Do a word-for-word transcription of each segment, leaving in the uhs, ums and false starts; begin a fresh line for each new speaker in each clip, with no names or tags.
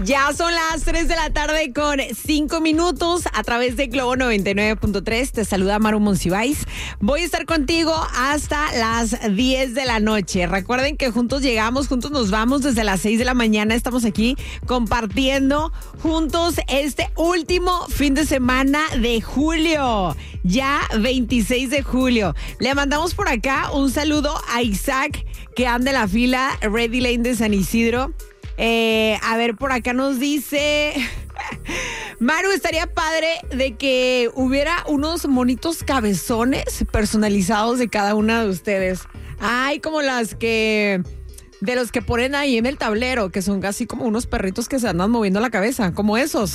Ya son las tres de la tarde con cinco minutos a través de Globo noventa y nueve punto tres. Te saluda Maru Monsiváis. Voy a estar contigo hasta las diez de la noche. Recuerden que juntos llegamos, juntos nos vamos desde las seis de la mañana. Estamos aquí compartiendo juntos este último fin de semana de julio. Ya veintiséis de julio. Le mandamos por acá un saludo a Isaac, que anda en la fila Ready Lane de San Isidro. Eh, a ver, por acá nos dice Maru, estaría padre de que hubiera unos monitos cabezones personalizados de cada una de ustedes. Ay, como las que de los que ponen ahí en el tablero, que son casi como unos perritos que se andan moviendo la cabeza, como esos.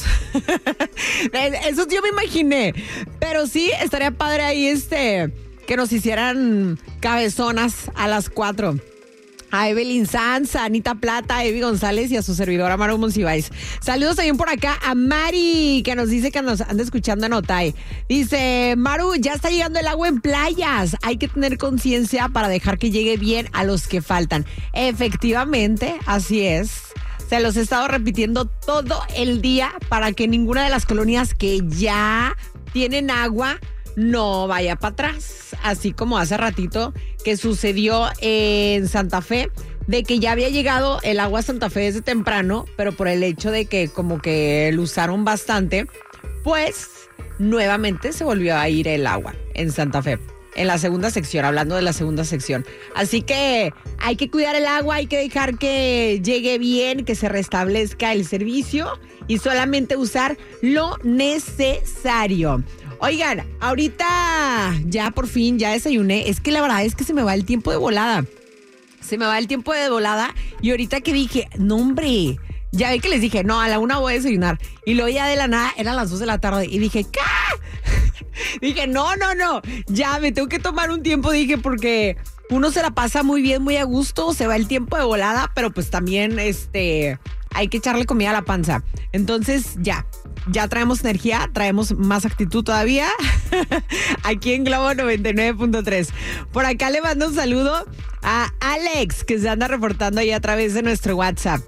Esos yo me imaginé. Pero sí, estaría padre ahí este que nos hicieran cabezonas a las cuatro. A Evelyn Sanz, a Anita Plata, a Evi González y a su servidora Maru Monsiváis. Saludos también por acá a Mari, que nos dice que nos anda escuchando en Otay. Dice, Maru, ya está llegando el agua en playas. Hay que tener conciencia para dejar que llegue bien a los que faltan. Efectivamente, así es. Se los he estado repitiendo todo el día para que ninguna de las colonias que ya tienen agua no vaya para atrás, así como hace ratito que sucedió en Santa Fe, de que ya había llegado el agua a Santa Fe desde temprano, pero por el hecho de que como que lo usaron bastante, pues nuevamente se volvió a ir el agua en Santa Fe, en la segunda sección, hablando de la segunda sección. Así que hay que cuidar el agua, hay que dejar que llegue bien, que se restablezca el servicio y solamente usar lo necesario. Oigan, ahorita ya por fin, ya desayuné. Es que la verdad es que se me va el tiempo de volada. Se me va el tiempo de volada. Y ahorita que dije, no hombre, ya ve que les dije, no, a la una voy a desayunar. Y luego ya de la nada, eran las dos de la tarde. Y dije, ¿qué? Dije, no, no, no. Ya me tengo que tomar un tiempo, dije, porque uno se la pasa muy bien, muy a gusto. Se va el tiempo de volada, pero pues también, este, hay que echarle comida a la panza. Entonces, ya. Ya traemos energía, traemos más actitud todavía aquí en Globo noventa y nueve punto tres. Por acá le mando un saludo a Alex, que se anda reportando ahí a través de nuestro WhatsApp.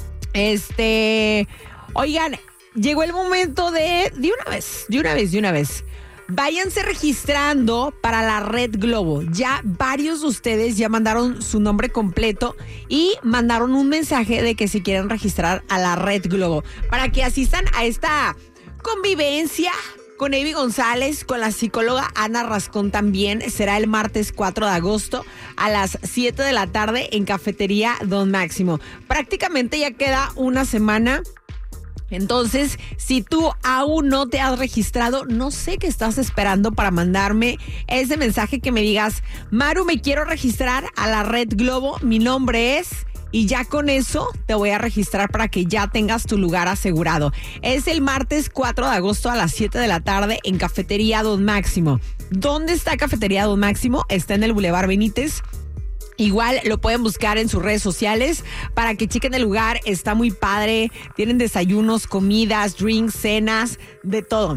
Este, oigan, llegó el momento de, de una vez, de una vez, de una vez. Váyanse registrando para la Red Globo. Ya varios de ustedes ya mandaron su nombre completo y mandaron un mensaje de que se quieren registrar a la Red Globo para que asistan a esta convivencia con Evi González, con la psicóloga Ana Rascón también. Será el martes cuatro de agosto a las siete de la tarde en Cafetería Don Máximo. Prácticamente ya queda una semana. Entonces, si tú aún no te has registrado, no sé qué estás esperando para mandarme ese mensaje que me digas, Maru, me quiero registrar a la Red Globo, mi nombre es, y ya con eso te voy a registrar para que ya tengas tu lugar asegurado. Es el martes cuatro de agosto a las siete de la tarde en Cafetería Don Máximo. ¿Dónde está Cafetería Don Máximo? Está en el Boulevard Benítez. Igual lo pueden buscar en sus redes sociales para que chequen el lugar. Está muy padre. Tienen desayunos, comidas, drinks, cenas, de todo.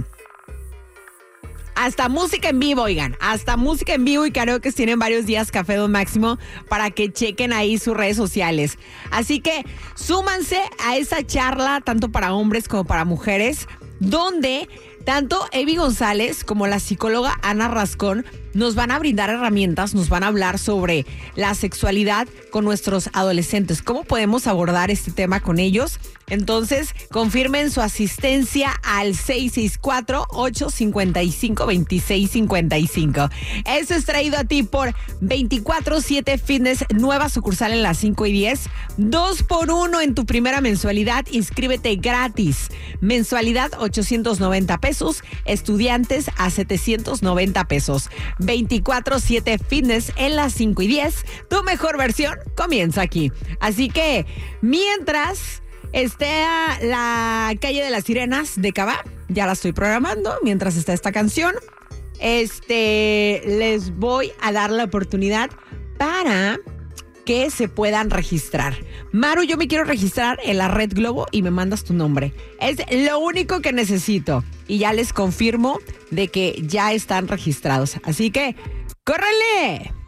Hasta música en vivo, oigan. Hasta música en vivo y karaoke tienen varios días Café Don Máximo para que chequen ahí sus redes sociales. Así que súmanse a esa charla tanto para hombres como para mujeres, donde tanto Evi González como la psicóloga Ana Rascón nos van a brindar herramientas, nos van a hablar sobre la sexualidad con nuestros adolescentes. ¿Cómo podemos abordar este tema con ellos? Entonces, confirmen su asistencia al seis seis cuatro, ocho cinco cinco, dos seis cinco cinco. Eso es traído a ti por veinticuatro siete Fitness, nueva sucursal en las cinco y diez. Dos por uno en tu primera mensualidad. Inscríbete gratis. Mensualidad ochocientos noventa pesos. Estudiantes a setecientos noventa pesos. veinticuatro siete Fitness en las cinco y diez. Tu mejor versión comienza aquí. Así que, mientras esté la calle de las Sirenas de Cabá, ya la estoy programando, mientras está esta canción, este, les voy a dar la oportunidad para que se puedan registrar. Maru, yo me quiero registrar en la Red Globo y me mandas tu nombre. Es lo único que necesito. Y ya les confirmo de que ya están registrados. Así que, ¡córrele!